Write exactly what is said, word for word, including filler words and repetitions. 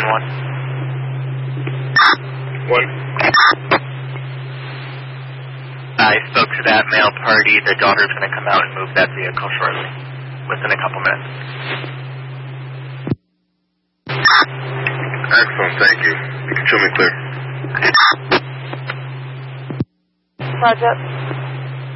one. One. I spoke to that male party. The daughter's going to come out and move that vehicle shortly, within a couple minutes. Excellent, thank you. You can show me clear. Roger.